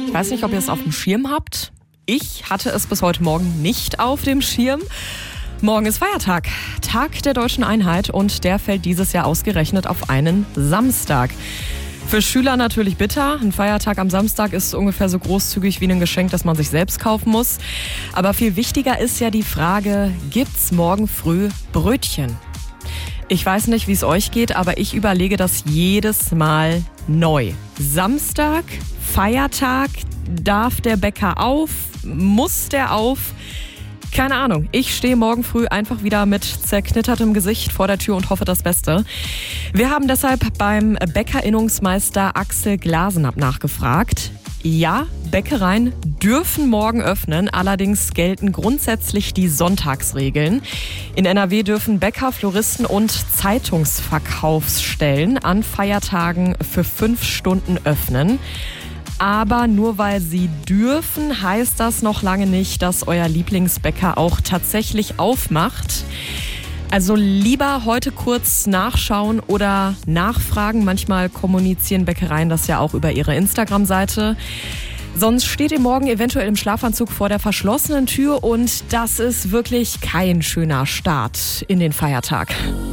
Ich weiß nicht, ob ihr es auf dem Schirm habt. Ich hatte es bis heute Morgen nicht auf dem Schirm. Morgen ist Feiertag, Tag der Deutschen Einheit, und der fällt dieses Jahr ausgerechnet auf einen Samstag. Für Schüler natürlich bitter. Ein Feiertag am Samstag ist ungefähr so großzügig wie ein Geschenk, das man sich selbst kaufen muss. Aber viel wichtiger ist ja die Frage, gibt's morgen früh Brötchen? Ich weiß nicht, wie es euch geht, aber ich überlege das jedes Mal neu. Samstag, Feiertag, darf der Bäcker auf? Muss der auf? Keine Ahnung. Ich stehe morgen früh einfach wieder mit zerknittertem Gesicht vor der Tür und hoffe das Beste. Wir haben deshalb beim Bäckerinnungsmeister Axel Glasenapp nachgefragt. Ja, Bäckereien dürfen morgen öffnen, allerdings gelten grundsätzlich die Sonntagsregeln. In NRW dürfen Bäcker, Floristen und Zeitungsverkaufsstellen an Feiertagen für 5 Stunden öffnen. Aber nur weil sie dürfen, heißt das noch lange nicht, dass euer Lieblingsbäcker auch tatsächlich aufmacht. Also lieber heute kurz nachschauen oder nachfragen. Manchmal kommunizieren Bäckereien das ja auch über ihre Instagram-Seite. Sonst steht ihr morgen eventuell im Schlafanzug vor der verschlossenen Tür und das ist wirklich kein schöner Start in den Feiertag.